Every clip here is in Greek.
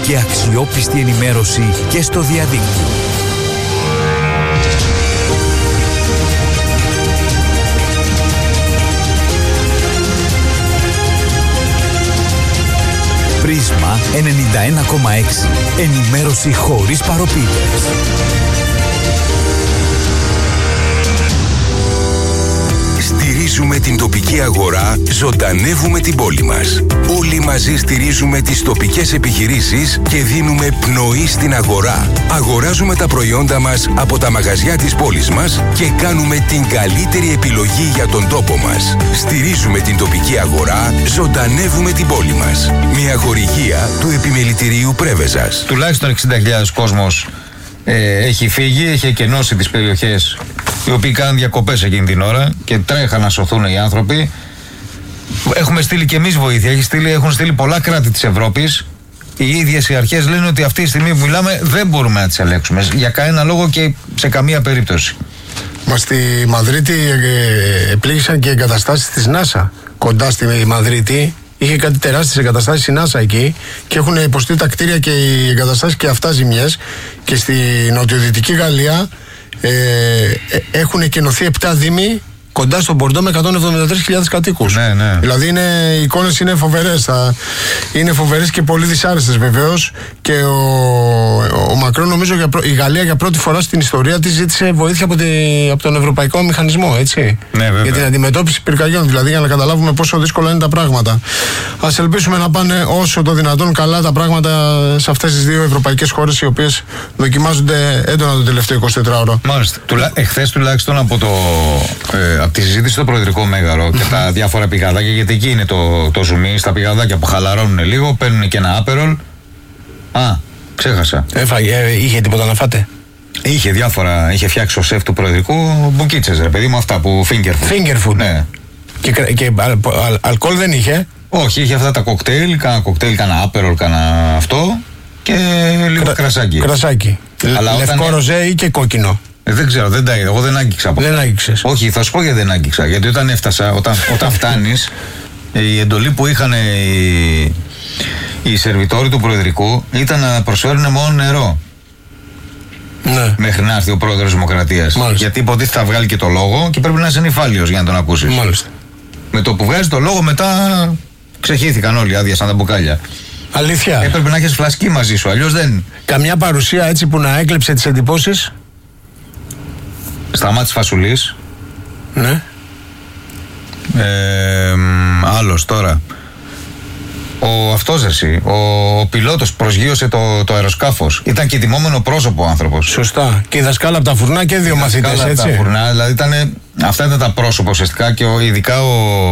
και αξιόπιστη ενημέρωση και στο διαδίκτυο. Πρίσμα 91,6. Ενημέρωση χωρίς παροπίδες. Στηρίζουμε την τοπική αγορά, ζωντανεύουμε την πόλη μας. Όλοι μαζί στηρίζουμε τις τοπικές επιχειρήσεις και δίνουμε πνοή στην αγορά. Αγοράζουμε τα προϊόντα μας από τα μαγαζιά της πόλης μας και κάνουμε την καλύτερη επιλογή για τον τόπο μας. Στηρίζουμε την τοπική αγορά, ζωντανεύουμε την πόλη μας. Μια χορηγία του Επιμελητηρίου Πρέβεζας. Τουλάχιστον 60.000 κόσμος έχει φύγει, έχει εκενώσει τις περιοχές οι οποίοι κάνουν διακοπές εκείνη την ώρα και τρέχαν να σωθούν οι άνθρωποι. Έχουμε στείλει και εμείς βοήθεια, έχουν στείλει πολλά κράτη της Ευρώπης. Οι ίδιες οι αρχές λένε ότι αυτή τη στιγμή που μιλάμε δεν μπορούμε να τις ελέγξουμε για κανένα λόγο και σε καμία περίπτωση. Μα στη Μαδρίτη πλήγησαν και εγκαταστάσεις της NASA κοντά στη Μαδρίτη. Είχε κάτι τεράστιες εγκαταστάσεις η NASA εκεί και έχουν υποστεί τα κτίρια και οι εγκαταστάσεις και αυτά ζημιές. Και στη νοτιοδυτική Γαλλία έχουν εκενωθεί 7 δήμοι κοντά στον Μπορντό με 173.000 κατοίκους. Ναι. Δηλαδή οι εικόνες είναι φοβερές. Είναι φοβερές και πολύ δυσάρεστες βεβαίως. Και ο Μακρόν, νομίζω, η Γαλλία για πρώτη φορά στην ιστορία της ζήτησε βοήθεια από τον Ευρωπαϊκό Μηχανισμό, έτσι. Ναι, για την αντιμετώπιση πυρκαγιών. Δηλαδή για να καταλάβουμε πόσο δύσκολα είναι τα πράγματα. Ας ελπίσουμε να πάνε όσο το δυνατόν καλά τα πράγματα σε αυτές τις δύο ευρωπαϊκές χώρες οι οποίες δοκιμάζονται έντονα το τελευταίο 24ωρο. Μάλιστα. Εχθές τουλάχιστον από τη συζήτηση στο Προεδρικό Μέγαρο και τα διάφορα πηγαδάκια, γιατί εκεί είναι το ζουμί, στα πηγαδάκια που χαλαρώνουν λίγο, παίρνουν και ένα άπερολ. Ξέχασα. Είχε τίποτα να φάτε? Είχε διάφορα, είχε φτιάξει ο σεφ του Προεδρικού μπουκίτσες, ρε παιδί μου, αυτά που finger food. Ναι. Και αλκοόλ δεν είχε? Όχι, είχε αυτά τα κοκτέιλ, κάνα άπερολ, κάνα αυτό και λίγο κρασάκι. Λευκό ροζέ ή και κόκκινο? Δεν ξέρω, δεν τα είδα. Εγώ δεν άγγιξα από αυτό. Δεν άγγιξες? Όχι, θα σου πω γιατί δεν άγγιξα. Γιατί όταν έφτασα, όταν φτάνεις, η εντολή που είχαν οι σερβιτόροι του Προεδρικού ήταν να προσφέρουν μόνο νερό. Ναι. Μέχρι να έρθει ο πρόεδρος Δημοκρατίας. Γιατί υποτίθεται θα βγάλει και το λόγο και πρέπει να είσαι νυφάλιος για να τον ακούσεις. Μάλιστα. Με το που βγάζει το λόγο, μετά ξεχύθηκαν όλοι, άδειασαν τα μπουκάλια. Αλήθεια? Έπρεπε να έχεις φλασκή μαζί σου, αλλιώς δεν. Καμιά παρουσία έτσι που να έκλεψε τις εντυπώσεις? Σταμάτης Φασουλής. Ναι. Άλλος τώρα. Αυτός εσύ, ο πιλότος προσγείωσε το αεροσκάφος. Ήταν και τιμόμενο πρόσωπο ο άνθρωπος. Σωστά. Και η δασκάλα από τα φουρνά και δύο μαθητές, έτσι. Από τα φουρνά, δηλαδή αυτά ήταν τα πρόσωπα ουσιαστικά και ειδικά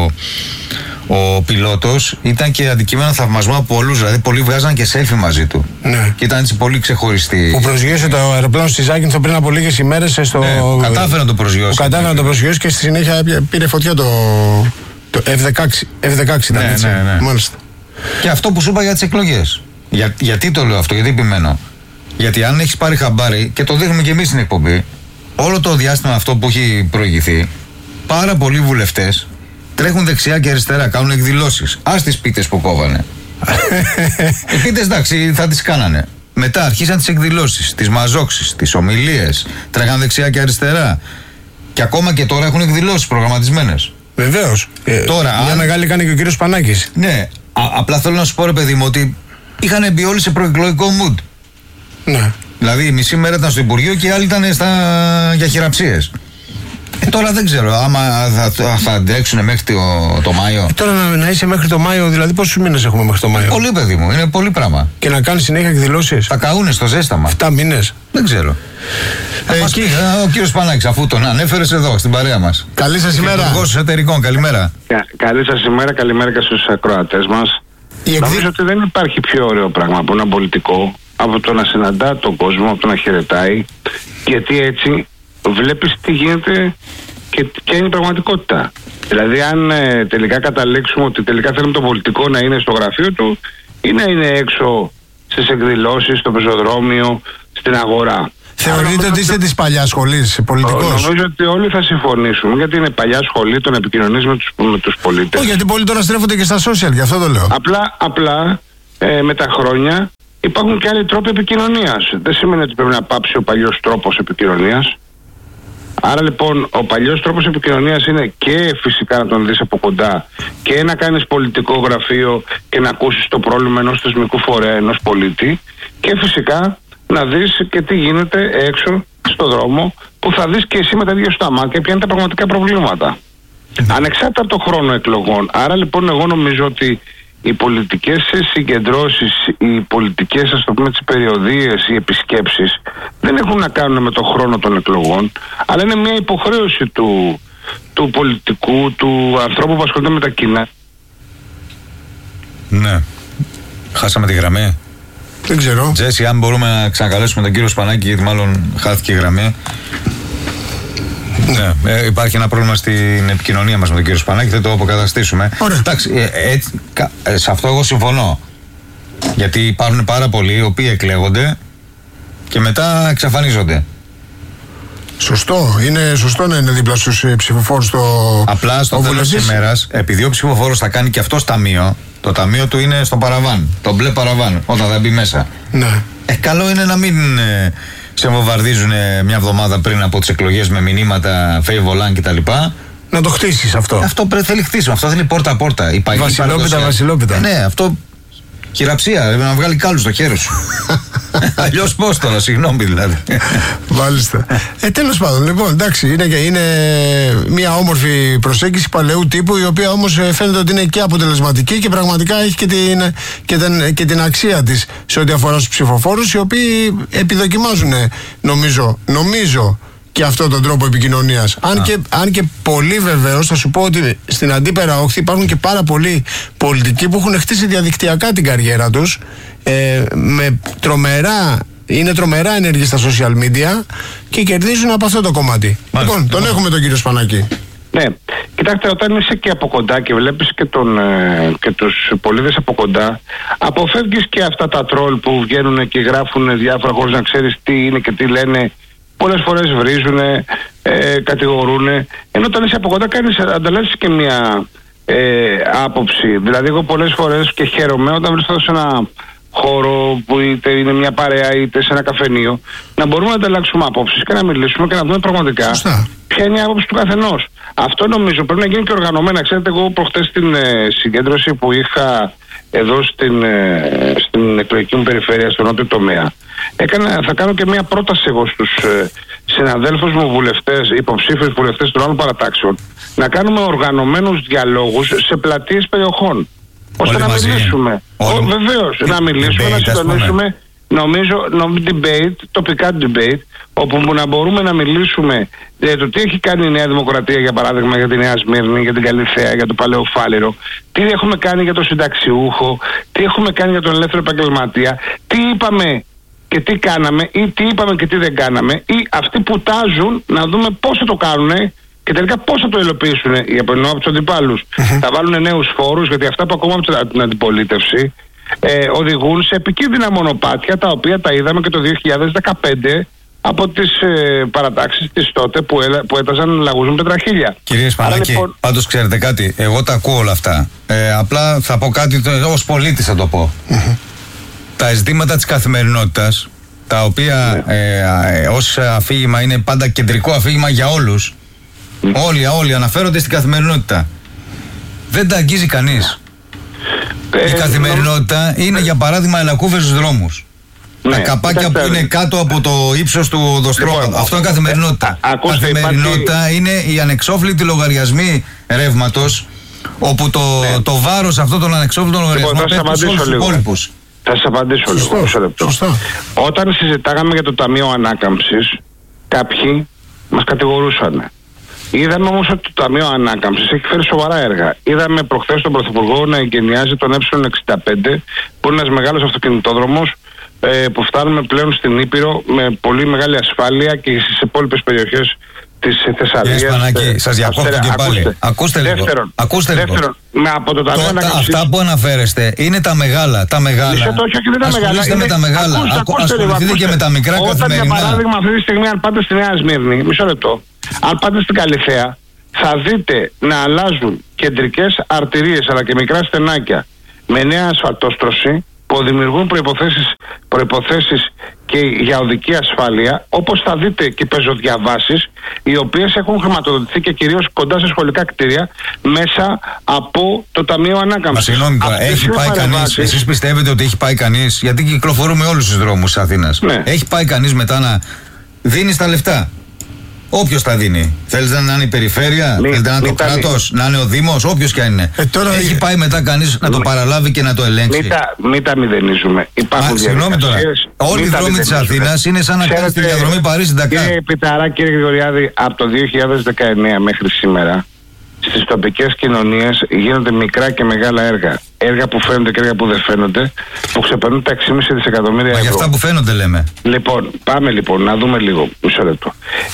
ο πιλότος ήταν και αντικείμενο θαυμασμού από όλους. Δηλαδή πολλοί βγάζαν και selfie μαζί του. Ναι. Και ήταν έτσι πολύ ξεχωριστή. Που προσγείωσε το αεροπλάνο στη Ζάκυνθο πριν από λίγες ημέρες. Κατάφερε να το προσγειώσει. Κατάφερε να το προσγειώσει και στη συνέχεια πήρε φωτιά το F-16 ήταν, έτσι. Ναι. Μάλιστα. Και αυτό που σου είπα για τις εκλογές. Γιατί το λέω αυτό, γιατί επιμένω? Γιατί αν έχεις πάρει χαμπάρι, και το δείχνουμε και εμείς στην εκπομπή, όλο το διάστημα αυτό που έχει προηγηθεί, πάρα πολλοί βουλευτές τρέχουν δεξιά και αριστερά, κάνουν εκδηλώσεις. Ας τις πίτες που κόβανε. Οι πίτες, εντάξει, θα τις κάνανε. Μετά αρχίσαν τις εκδηλώσεις, τις μαζόξεις, τις ομιλίες, τρέχαν δεξιά και αριστερά. Και ακόμα και τώρα έχουν εκδηλώσεις προγραμματισμένες. Βεβαίως. Τώρα, μια μεγάλη κάνει και ο κύριος Πανάκης. Ναι. Απλά θέλω να σου πω, ρε παιδί μου, ότι είχαν μπει όλοι σε προεκλογικό mood. Ναι. Δηλαδή η μισή μέρα ήταν στο Υπουργείο και οι άλλοι ήταν για χειραψίες. Τώρα δεν ξέρω, άμα θα αντέξουν μέχρι το Μάιο. Τώρα να είσαι μέχρι το Μάιο, δηλαδή πόσους μήνες έχουμε μέχρι το Μάιο? Πολύ, παιδί μου, είναι πολύ πράγμα. Και να κάνεις συνέχεια εκδηλώσεις. Θα καούνε στο ζέσταμα. 7 μήνες. Δεν ξέρω. Ο κύριος Πανάκης, αφού τον ανέφερες εδώ στην παρέα μας. Καλή σας ημέρα. Υπουργός Εσωτερικών, καλημέρα. Καλή σας ημέρα, καλημέρα και στους ακροατές μας. Νομίζω ότι δεν υπάρχει πιο ωραίο πράγμα από ένα πολιτικό από το να συναντά τον κόσμο, από το να χαιρετάει, γιατί έτσι βλέπεις τι γίνεται και ποια είναι η πραγματικότητα. Δηλαδή, αν τελικά καταλήξουμε ότι τελικά θέλουμε τον πολιτικό να είναι στο γραφείο του ή να είναι έξω στις εκδηλώσεις, στο πεζοδρόμιο, στην αγορά. Θεωρείτε ότι είστε της παλιάς σχολής, πολιτικός? Νομίζω ότι όλοι θα συμφωνήσουμε, γιατί είναι παλιά σχολή των επικοινωνίας με τους πολίτες. Γιατί πολλοί τώρα στρέφονται και στα social, γι' αυτό το λέω. Απλά με τα χρόνια υπάρχουν και άλλοι τρόποι επικοινωνίας. Δεν σημαίνει ότι πρέπει να πάψει ο παλιός τρόπος επικοινωνίας. Άρα λοιπόν ο παλιός τρόπος επικοινωνίας είναι και φυσικά να τον δεις από κοντά και να κάνεις πολιτικό γραφείο και να ακούσεις το πρόβλημα ενός θεσμικού φορέα, ενός πολίτη, και φυσικά να δεις και τι γίνεται έξω στο δρόμο, που θα δεις και εσύ με τα ίδια σου τα μάτια ποια είναι τα πραγματικά προβλήματα. Ανεξάρτητα από το χρόνο εκλογών. Άρα λοιπόν εγώ νομίζω ότι οι πολιτικές συγκεντρώσεις, οι πολιτικές, ας το πούμε, τις περιοδίες, οι επισκέψεις δεν έχουν να κάνουν με το χρόνο των εκλογών, αλλά είναι μια υποχρέωση του πολιτικού, του ανθρώπου που ασχολείται με τα κοινά. Ναι. Χάσαμε τη γραμμή. Δεν ξέρω. Τζέσι, αν μπορούμε να ξανακαλέσουμε τον κύριο Σπανάκη, γιατί μάλλον χάθηκε η γραμμή. Ναι, υπάρχει ένα πρόβλημα στην επικοινωνία μας με τον κύριο Σπανάκη, θα το αποκαταστήσουμε. Εντάξει, σε αυτό εγώ συμφωνώ. Γιατί υπάρχουν πάρα πολλοί οι οποίοι εκλέγονται και μετά εξαφανίζονται. Σωστό, είναι σωστό να είναι δίπλα στους ψηφοφόρους απλά στο τέλος της ημέρας, επειδή ο ψηφοφόρος θα κάνει και αυτό ταμείο, το ταμείο του είναι στο παραβάν, το μπλε παραβάν, όταν θα μπει μέσα. Ναι. Καλό είναι να μην σε βομβαρδίζουν μια εβδομάδα πριν από τις εκλογές με μηνύματα φέιβολαν κτλ. Να το χτίσεις αυτό. Αυτό θέλει χτίσιμο, αυτό θέλει πόρτα-πόρτα. Βασιλόπιτα. Ναι, αυτό χειραψία, να βγάλει κάλου στο χέρι σου. Αλλιώς πώς τώρα, συγγνώμη δηλαδή. Μάλιστα. Τέλος πάντων, λοιπόν, εντάξει, είναι μια όμορφη προσέγγιση παλαιού τύπου, η οποία όμως φαίνεται ότι είναι και αποτελεσματική και πραγματικά έχει και την αξία της σε ό,τι αφορά στους ψηφοφόρους, οι οποίοι επιδοκιμάζουν, νομίζω, και αυτόν τον τρόπο επικοινωνίας. Αν και πολλοί, βεβαίως, θα σου πω ότι στην αντίπερα όχθη υπάρχουν και πάρα πολλοί πολιτικοί που έχουν χτίσει διαδικτυακά την καριέρα τους, είναι τρομερά ενεργοί στα social media και κερδίζουν από αυτό το κομμάτι. Λοιπόν, τον έχουμε τον κύριο Σπανάκη. Ναι, κοιτάξτε, όταν είσαι και από κοντά και βλέπεις και τους πολίτες από κοντά, αποφεύγεις και αυτά τα τρόλ που βγαίνουν και γράφουν διάφορα χωρίς να ξέρεις τι είναι και τι λένε. Πολλές φορές βρίζουνε, κατηγορούνε, ενώ όταν είσαι από κοντά ανταλλάσσεις και μια άποψη. Δηλαδή εγώ πολλές φορές και χαίρομαι όταν βρίσκομαι σε ένα χώρο που είτε είναι μια παρέα είτε σε ένα καφενείο, να μπορούμε να ανταλλάξουμε απόψεις και να μιλήσουμε και να δούμε πραγματικά ποια είναι η άποψη του καθενός. Αυτό νομίζω πρέπει να γίνει και οργανωμένα. Ξέρετε, εγώ προχτές στην συγκέντρωση που είχα εδώ στην εκλογική μου περιφέρεια, στο νότιο τομέα, θα κάνω και μια πρόταση εγώ στους συναδέλφους μου βουλευτές, υποψήφιους βουλευτές των άλλων παρατάξεων, να κάνουμε οργανωμένους διαλόγους σε πλατείες περιοχών, ώστε να μιλήσουμε. Βεβαίως, να μιλήσουμε, να συντονίσουμε, νομίζω, debate, τοπικά debate, όπου να μπορούμε να μιλήσουμε για το τι έχει κάνει η Νέα Δημοκρατία, για παράδειγμα, για τη Νέα Σμύρνη, για την Καλυθέα, για το Παλαιό Φάληρο, τι έχουμε κάνει για τον συνταξιούχο, τι έχουμε κάνει για τον ελεύθερο επαγγελματία, τι είπαμε και τι κάναμε, ή τι είπαμε και τι δεν κάναμε, ή αυτοί που τάζουν να δούμε πώς θα το κάνουν και τελικά πώς θα το υλοποιήσουν. Από τους αντιπάλους θα βάλουν νέους φόρους, γιατί αυτά που ακούμε από την αντιπολίτευση οδηγούν σε επικίνδυνα μονοπάτια, τα οποία τα είδαμε και το 2015 από τις παρατάξεις της τότε που έταζαν λαγούς με πετραχίλια. Κύριε Σπανάκη, λοιπόν, πάντως ξέρετε κάτι, εγώ τα ακούω όλα αυτά. Απλά θα πω κάτι, ως πολίτης θα το πω. Τα ζητήματα της καθημερινότητας, τα οποία ως αφήγημα είναι πάντα κεντρικό αφήγημα για όλους, όλοι αναφέρονται στην καθημερινότητα. Δεν τα αγγίζει κανείς. Η καθημερινότητα είναι, για παράδειγμα, ελακκούβες στους δρόμους. Τα καπάκια που είναι κάτω από το ύψος του οδοστρώματος. Αυτό είναι καθημερινότητα. Καθημερινότητα είναι οι ανεξόφλητοι λογαριασμοί ρεύματος, όπου το βάρος αυτών των ανεξόφλητων λογαριασμών πέφτει σε όλους τους υπόλοιπους. Θα σας απαντήσω λίγο, μισό λεπτό. Όταν συζητάγαμε για το Ταμείο Ανάκαμψης, κάποιοι μας κατηγορούσαν. Είδαμε όμως ότι το Ταμείο Ανάκαμψης έχει φέρει σοβαρά έργα. Είδαμε προχθές τον Πρωθυπουργό να εγκαινιάζει τον Ε65, που είναι ένας μεγάλος αυτοκινητόδρομος, που φτάνουμε πλέον στην Ήπειρο με πολύ μεγάλη ασφάλεια και στις υπόλοιπες περιοχές της Θεσσαλίας. Κύριε Σπανάκη, σας διακόπτω και πάλι. Ακούστε λίγο. Δεύτερον, από το Ταμείο Ανάκαμψης. Αυτά που αναφέρεστε είναι τα μεγάλα. Ασχολείστε με τα μεγάλα. Ασχοληθείτε και με τα μικρά καθημερινά. Όταν, για παράδειγμα, αυτή τη στιγμή, αν πάτε στη Νέα Σμύρνη, μισό λεπτό, αν πάτε στην Καλυθέα, θα δείτε να αλλάζουν κεντρικές αρτηρίες αλλά και μικρά στενάκια με νέα ασφαλτόστρωση, που δημιουργούν προϋποθέσεις και για οδική ασφάλεια, όπως θα δείτε και πεζοδιαβάσεις, οι οποίες έχουν χρηματοδοτηθεί και κυρίως κοντά σε σχολικά κτίρια μέσα από το Ταμείο Ανάκαμψης. Μα συγγνώμη τώρα, έχει πάει κανείς, εσείς πιστεύετε ότι έχει πάει κανείς, γιατί κυκλοφορούμε όλους τους δρόμους της Αθήνας, ναι. Έχει πάει κανείς μετά να δίνει τα λεφτά? Όποιος τα δίνει. Θέλετε να είναι η περιφέρεια, θέλετε να είναι το κράτος, να είναι ο Δήμος, όποιος και αν είναι. Έχει πάει μετά κανείς να το παραλάβει και να το ελέγξει? Μην τα μηδενίζουμε. Συγγνώμη τώρα. Όλοι οι δρόμοι της Αθήνας είναι σαν να κάνει τη διαδρομή Παρίσι-Ντακάρ. Κύριε Πιταρά, κύριε Γρηγοριάδη, από το 2019 μέχρι σήμερα στις τοπικές κοινωνίες γίνονται μικρά και μεγάλα έργα. Έργα που φαίνονται και έργα που δεν φαίνονται, που ξεπερνούν τα 6,5 δισεκατομμύρια ευρώ. Για αυτά που φαίνονται λέμε. Λοιπόν, πάμε λοιπόν να δούμε λίγο. Μισό λεπτό.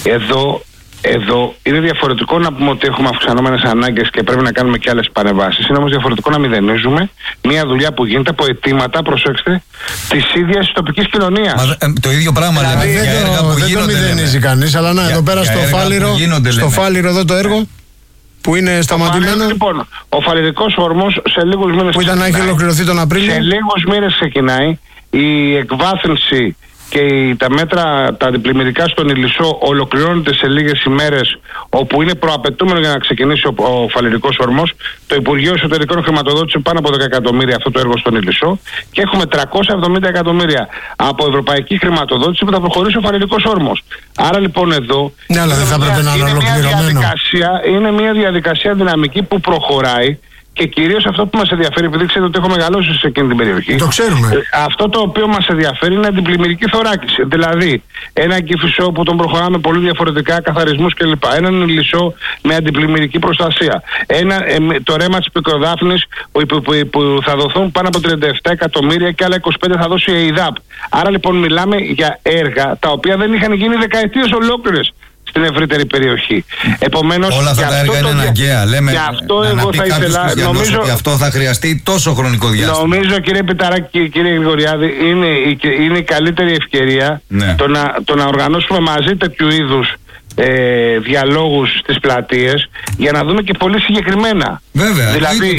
Εδώ είναι διαφορετικό να πούμε ότι έχουμε αυξανόμενες ανάγκες και πρέπει να κάνουμε και άλλες παρεμβάσεις. Είναι όμως διαφορετικό να μηδενίζουμε μια δουλειά που γίνεται από αιτήματα, προσέξτε, της ίδιας τοπικής κοινωνίας. Το ίδιο πράγμα λέμε για έργα που γίνονται. Δεν το μηδενίζει κανείς, αλλά να, εδώ πέρα στο Φάληρο εδώ το έργο που είναι σταματημένο. Λοιπόν, ο φαλυρικός ορμός σε λίγους μήνες που ήταν να έχει ολοκληρωθεί τον Απρίλιο. Σε λίγους μήνες ξεκινάει η εκβάθυνση και τα μέτρα, τα αντιπλημμυρικά στον Ηλισσό ολοκληρώνονται σε λίγες ημέρες, όπου είναι προαπαιτούμενο για να ξεκινήσει ο φαλυρικός ορμός. Το Υπουργείο Εσωτερικών χρηματοδότησε πάνω από 10 εκατομμύρια αυτό το έργο στον Ηλισσό και έχουμε 370 εκατομμύρια από ευρωπαϊκή χρηματοδότηση που θα προχωρήσει ο φαλυρικός όρμος. Άρα λοιπόν εδώ ναι, αλλά δεν θα έπρεπε να είναι ολοκληρωμένο. Είναι μια διαδικασία δυναμική που προχωράει. Και κυρίως αυτό που μας ενδιαφέρει, επειδή ξέρετε ότι έχω μεγαλώσει σε εκείνη την περιοχή. Το ξέρουμε. Αυτό το οποίο μας ενδιαφέρει είναι αντιπλημμυρική θωράκιση. Δηλαδή, ένα Κηφισό που τον προχωράμε πολύ διαφορετικά, καθαρισμούς κλπ. Έναν Ηλισσό με αντιπλημμυρική προστασία. Το ρέμα της Πικροδάφνης που θα δοθούν πάνω από 37 εκατομμύρια και άλλα 25 θα δώσει η ΕΙΔΑΠ. Άρα λοιπόν μιλάμε για έργα τα οποία δεν είχαν γίνει δεκαετίες ολόκληρες στην ευρύτερη περιοχή. Επομένως, όλα αυτά τα έργα είναι αναγκαία. Λέμε να πει κάποιος ότι αυτό θα χρειαστεί τόσο χρονικό διάστημα. Νομίζω, κύριε Πιταράκη, κύριε Γρηγοριάδη, είναι η καλύτερη ευκαιρία το να οργανώσουμε μαζί τέτοιου είδους διαλόγους στις πλατείες για να δούμε και πολύ συγκεκριμένα. Βέβαια. Δηλαδή,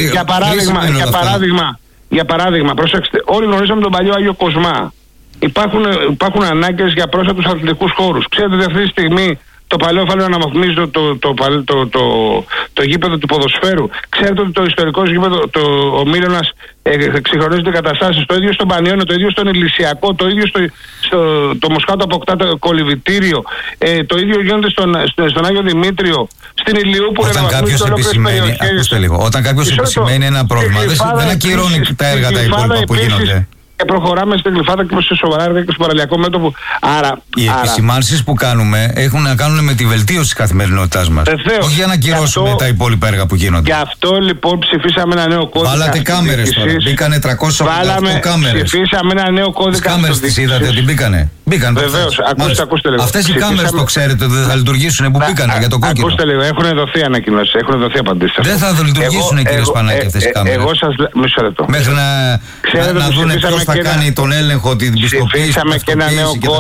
για παράδειγμα, προσέξτε, όλοι γνωρίζαμε τον παλιό Άγιο Κοσμά. Υπάρχουν ανάγκες για πρόσθετους αθλητικούς χώρους. Ξέρετε ότι αυτή τη στιγμή το παλαιό Φάληρο αναβαθμίζει το γήπεδο του ποδοσφαίρου. Ξέρετε ότι το ιστορικό γήπεδο, ο Μύλωνας, εξυγχρονίζονται εγκαταστάσεις. Το ίδιο στον Πανιώνιο, το ίδιο στον Ηλυσιακό, το ίδιο το Μοσχάτο αποκτά το κολυβητήριο. Το ίδιο γίνεται στον Άγιο Δημήτριο, στην Ηλιούπολη. Όταν κάποιος επισημαίνει ένα πρόβλημα, δεν ακυρώνει τα έργα τα υπόλοιπα που γίνονται. Και προχωράμε στην Γλυφάδα και σε σοβαρά έργα και στο παραλιακό μέτωπο. Οι επισημάνσεις που κάνουμε έχουν να κάνουν με τη βελτίωση της καθημερινότητάς μας. Όχι για να ακυρώσουμε τα υπόλοιπα έργα που γίνονται. Γι' αυτό λοιπόν ψηφίσαμε ένα νέο κώδικα. Βάλατε κάμερες τώρα. Μπήκανε 388 κάμερες. Ψηφίσαμε ένα νέο κώδικα. Τις κάμερες τις είδατε ότι μπήκανε? Μπήκαν. Βεβαίως. Ακούστε λίγο. Αυτές οι κάμερες το ξέρετε ότι δεν θα λειτουργήσουν που μπήκανε για το κόκκινο? Ακούστε λίγο. Έχουν δωθεί ανακοινώσεις. Έχουν δωθεί απαντήσεις. Δεν θα λειτουργήσουν, κύριε Σπανάκη, αυτές οι κάμερες. Εγώ σας λέω. Μισό λεπτό. Μέχρι να δουν ποιος θα κάνει τον έλεγχο, την πιστοποίηση. Ψηφίσαμε και ένα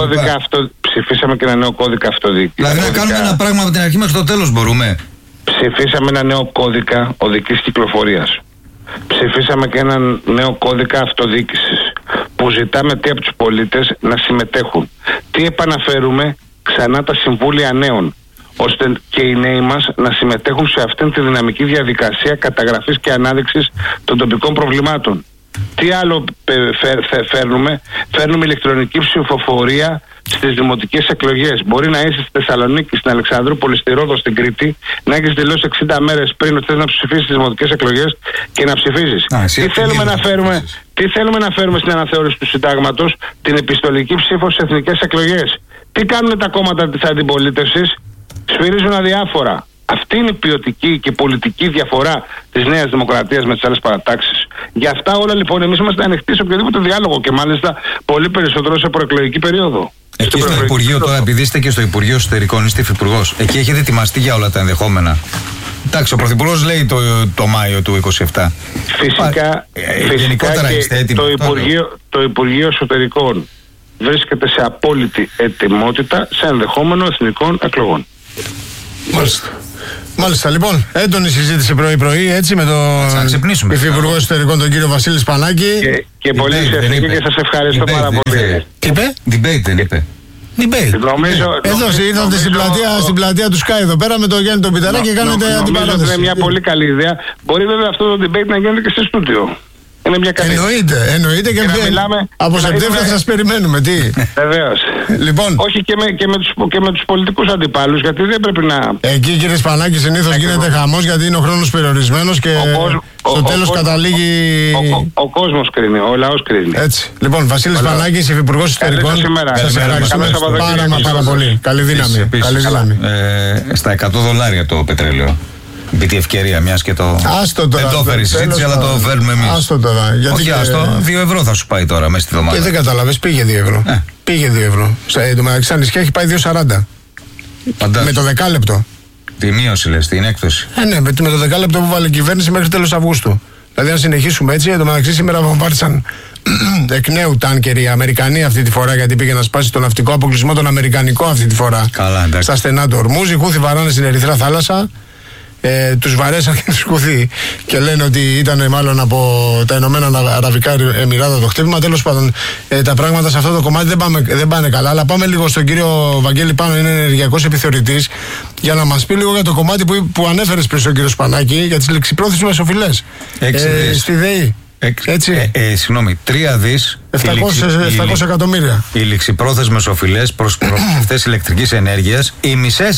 νέο κώδικα αυτοδιοίκησης. Δηλαδή να κάνουμε ένα πράγμα από την αρχή μέχρι το τέλος μπορούμε. Ψηφίσαμε ένα νέο κώδικα οδικής κυκλοφορίας. Ψηφίσαμε και ένα νέο κώδικα αυτοδιοίκησης που ζητάμε τι από τους πολίτες να συμμετέχουν. Τι επαναφέρουμε? Ξανά τα συμβούλια νέων, ώστε και οι νέοι μας να συμμετέχουν σε αυτήν τη δυναμική διαδικασία καταγραφής και ανάδειξης των τοπικών προβλημάτων. Τι άλλο φέρνουμε? Φέρνουμε ηλεκτρονική ψηφοφορία στις δημοτικές εκλογές. Μπορεί να είσαι στη Θεσσαλονίκη, στην Αλεξανδρούπολη, στη Ρόδο, στην Κρήτη, να έχεις δηλώσει 60 μέρες πριν ότι θες να ψηφίσεις στις δημοτικές εκλογές και να ψηφίσεις. Τι θέλουμε να φέρουμε στην αναθεώρηση του συντάγματος? Την επιστολική ψήφο στις εθνικές εκλογές. Τι κάνουν τα κόμματα της αντιπολίτευσης? Σφυρίζουν αδιάφορα. Αυτή είναι η ποιοτική και πολιτική διαφορά της Νέας Δημοκρατίας με τις άλλες παρατάξεις. Για αυτά όλα λοιπόν εμείς είμαστε ανοιχτοί σε οποιοδήποτε διάλογο και μάλιστα πολύ περισσότερο σε προεκλογική περίοδο. Εκεί στο Υπουργείο τώρα, επειδή είστε και στο Υπουργείο Εσωτερικών, είστε υφυπουργός, εκεί έχετε ετοιμαστεί για όλα τα ενδεχόμενα? Εντάξει, ο Πρωθυπουργός λέει το Μάιο του 2027. Φυσικά και το Υπουργείο Εσωτερικών βρίσκεται σε απόλυτη ετοιμότητα σε ενδεχόμενο εθνικών εκλογών. Μάλιστα. Μάλιστα, λοιπόν, έντονη συζήτηση πρωί-πρωί, έτσι, με τον Υφυπουργό Εσωτερικών, τον κύριο Βασίλη Σπανάκη. Και πολύ ουσιαστική και σας ευχαριστώ πάρα πολύ. Τι είπε? Debate δεν είπε. Εδώ ήρθατε στην πλατεία του Sky εδώ πέρα με τον Γιάννη τον Πιταρά και κάνετε αντιπαράθεση. Είναι μια πολύ καλή ιδέα. Μπορεί βέβαια αυτό το debate να γίνεται και σε στούντιο. Είναι μια καλή. Εννοείται και από Σεπτέμβριο θα σας περιμένουμε. Τι. Βεβαίως. Λοιπόν. Όχι και με τους πολιτικούς αντιπάλους, γιατί δεν πρέπει να. Εκεί, κύριε Σπανάκη, συνήθως γίνεται χαμός, γιατί είναι ο χρόνος περιορισμένος και στο τέλος καταλήγει. Ο κόσμος κρίνει, ο λαός κρίνει. Έτσι. Λοιπόν, Βασίλης Σπανάκης, Υφυπουργός Εσωτερικών. Σας ευχαριστούμε πάρα πολύ. Καλή δύναμη. Στα $100 το πετρέλαιο. Επί τη ευκαιρία, μιας και το. Δεν το έφερε η συζήτηση, αλλά το φέρνουμε εμείς. Άστο τώρα. Όχι, άστο, 2 ευρώ θα σου πάει τώρα μέσα στη εβδομάδα. Και δεν κατάλαβες, πήγε 2 ευρώ. Πήγε 2 ευρώ. Στα νησιά έχει πάει 2,40. Με το δεκάλεπτο. Τη μείωση λες, την έκπτωση. Ναι, με το δεκάλεπτο που βάλε η κυβέρνηση μέχρι τέλος Αυγούστου. Δηλαδή, αν συνεχίσουμε έτσι, εντωμεταξύ σήμερα βομβάρτισαν εκ νέου τάνκερ οι Αμερικανοί αυτή τη φορά, γιατί πήγε να σπάσει τον ναυτικό αποκλεισμό, τον Αμερικανικό αυτή τη φορά. Καλά, στα στενά του Ορμούζ. Οι Χούθι βαράνε στην Ερυθρά Θάλασσα. Τους βαρέσαν και τους Χούθι και λένε ότι ήταν μάλλον από τα Ηνωμένα Αραβικά Εμιράτα το χτύπημα. Τέλος πάντων, τα πράγματα σε αυτό το κομμάτι δεν πάνε καλά. Αλλά πάμε λίγο στον κύριο Βαγγέλη Πάνο, είναι ενεργειακός επιθεωρητής, για να μας πει λίγο για το κομμάτι που ανέφερες πριν στον κύριο Σπανάκη, για τις ληξιπρόθεσμες μεσοφυλές στη ΔΕΗ. Έτσι. Συγγνώμη, 3 δις 700 εκατομμύρια. Οι ληξιπρόθεσμες οφειλές προς προμηθευτές ηλεκτρικής ενέργειας, οι μισές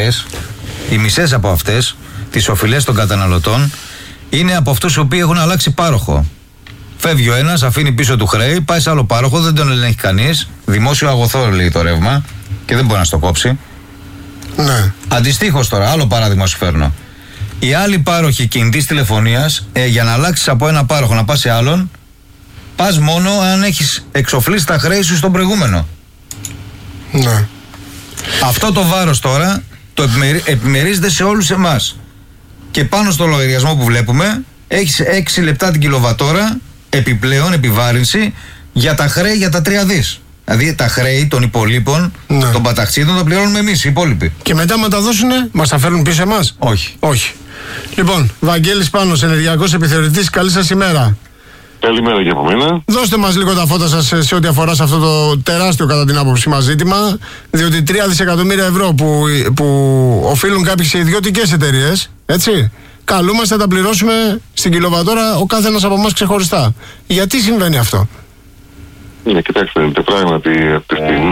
από αυτές τις οφειλές των καταναλωτών είναι από αυτούς οι οποίοι έχουν αλλάξει πάροχο. Φεύγει ο ένας, αφήνει πίσω του χρέη, πάει σε άλλο πάροχο, δεν τον ελέγχει κανείς. Δημόσιο αγωθό λέει το ρεύμα και δεν μπορεί να στο κόψει. Ναι. Αντιστοίχως τώρα, άλλο παράδειγμα σου φέρνω. Οι άλλοι πάροχοι κινητής τηλεφωνίας, για να αλλάξεις από ένα πάροχο να πας σε άλλον, πας μόνο αν έχεις εξοφλήσει τα χρέη σου στον προηγούμενο. Ναι. Αυτό το βάρος τώρα το επιμερίζεται σε όλους εμάς. Και πάνω στο λογαριασμό που βλέπουμε έχεις 6 λεπτά την κιλοβατόρα επιπλέον επιβάρυνση για τα χρέη για τα 3 δις. Δηλαδή τα χρέη των υπολείπων, των παταξίδων, τα πληρώνουμε εμείς οι υπόλοιποι. Και μετά μα τα δώσουνε, μας τα φέρνουν πίσω εμάς. Όχι. Λοιπόν, Βαγγέλης Πάνος, ενεργειακός επιθεωρητής, καλή σας ημέρα. Καλημέρα και από μένα. Δώστε μας λίγο τα φώτα σας σε ό,τι αφορά σε αυτό το τεράστιο κατά την άποψή μας ζήτημα, διότι 3 δισεκατομμύρια ευρώ που οφείλουν κάποιοι σε ιδιωτικές εταιρείες, έτσι, καλούμαστε να τα πληρώσουμε στην κιλοβατόρα ο κάθε ένας από εμάς ξεχωριστά. Γιατί συμβαίνει αυτό? Ναι, κοιτάξτε, πράγματι από τη στιγμή.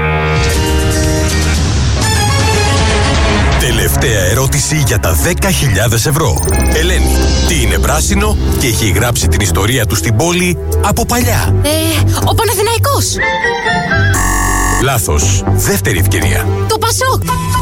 Τελευταία ερώτηση για τα 10.000 ευρώ. Ελένη, τι είναι πράσινο και έχει γράψει την ιστορία του στην πόλη από παλιά? Ο Παναθηναϊκός. Λάθος. Δεύτερη ευκαιρία. Το Πασόκ.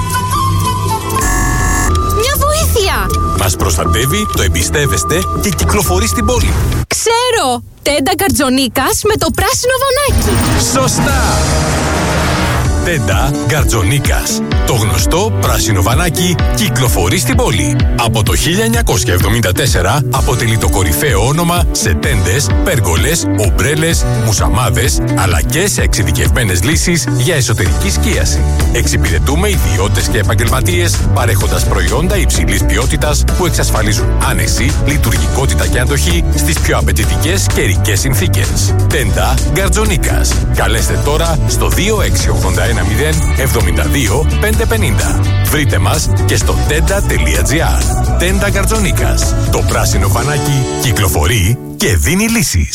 Μια βοήθεια. Μας προστατεύει, το εμπιστεύεστε και κυκλοφορεί στην πόλη. Ξέρω. Τέντα Γκαρτζονίκας με το πράσινο βανάκι. Σωστά. Τέντα Γκαρτζονίκας. Το γνωστό πράσινο βανάκι κυκλοφορεί στην πόλη. Από το 1974 αποτελεί το κορυφαίο όνομα σε τέντες, πέργολες, ομπρέλες, μουσαμάδες, αλλά και σε εξειδικευμένες λύσεις για εσωτερική σκίαση. Εξυπηρετούμε ιδιώτες και επαγγελματίες παρέχοντας προϊόντα υψηλής ποιότητας που εξασφαλίζουν άνεση, λειτουργικότητα και αντοχή στις πιο απαιτητικές καιρικές συνθήκες. Τέντα Γκαρτζονίκας. Καλέστε τώρα στο 2681 072 550. Βρείτε μας και στο tenda.gr. Τέντα Γκαρτζονίκας. Το πράσινο βανάκι κυκλοφορεί και δίνει λύσεις.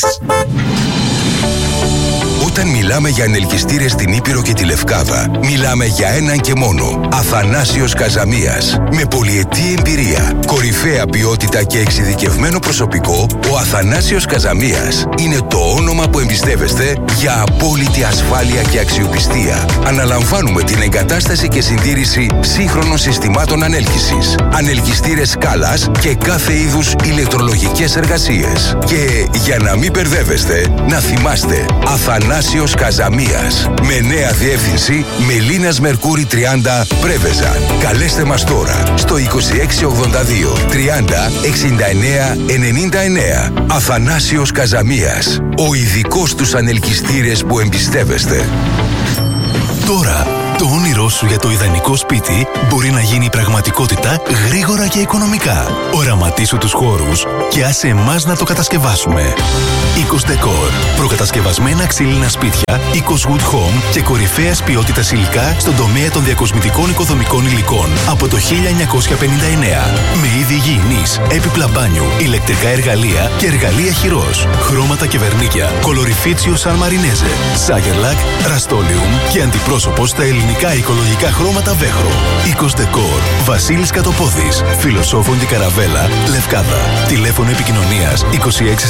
Όταν μιλάμε για ανελκυστήρες στην Ήπειρο και τη Λευκάδα, μιλάμε για έναν και μόνο. Αθανάσιος Καζαμίας. Με πολυετή εμπειρία, κορυφαία ποιότητα και εξειδικευμένο προσωπικό, ο Αθανάσιος Καζαμίας είναι το όνομα που εμπιστεύεστε για απόλυτη ασφάλεια και αξιοπιστία. Αναλαμβάνουμε την εγκατάσταση και συντήρηση σύγχρονων συστημάτων ανέλκυσης, ανελκυστήρες σκάλας και κάθε είδους ηλεκτρολογικές εργασίες. Και για να μην μπερδεύεστε, να θυμάστε, Αθανάσιος Καζαμίας. Με νέα διεύθυνση Μελίνας Μερκούρη 30 Πρέβεζαν. Καλέστε μας τώρα στο 2682 30 69 99. Αθανάσιος Καζαμίας. Ο ειδικός τους ανελκυστήρες που εμπιστεύεστε. Τώρα Το όνειρό σου για το ιδανικό σπίτι μπορεί να γίνει πραγματικότητα γρήγορα και οικονομικά. Οραματίσου τους χώρους και άσε εμάς να το κατασκευάσουμε. Oikos Decor. Προκατασκευασμένα ξύλινα σπίτια, Oikos Wood Home και κορυφαίας ποιότητας υλικά στον τομέα των διακοσμητικών οικοδομικών υλικών από το 1959. Με είδη υγιεινής, έπιπλα μπάνιου, ηλεκτρικά εργαλεία και εργαλεία χειρός. Χρώματα και βερνίκια, κολοριφίτσιο Σαν Μαρινέζε, Σάγερλακ, Ραστόλιουμ και αντιπρόσωπο στα ελληνικά οικολογικά χρώματα Βέχρο. Oikos Decor. Βασίλης Κατοπόδης, Φιλοσόφων την Καραβέλα, Λευκάδα. Τηλέφωνο επικοινωνίας 26450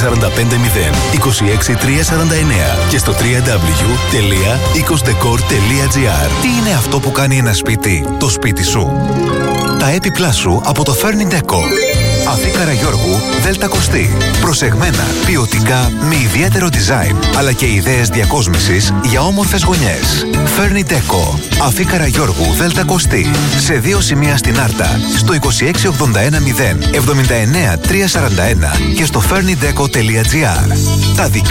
26349 και στο www.oikosdecor.gr. Τι είναι αυτό που κάνει ένα σπίτι το σπίτι σου? Τα έπιπλά σου από το Fernideco. Αφή Καραγιώργου, Δέλτα Κωστή. Προσεγμένα, ποιοτικά, με ιδιαίτερο design, αλλά και ιδέες διακόσμησης για όμορφες γωνιές. Fernideco. Αφή Καραγιώργου, Δέλτα Κωστή. Σε 2 σημεία στην Άρτα, στο 26810 79341 και στο fernideco.gr. Τα δικά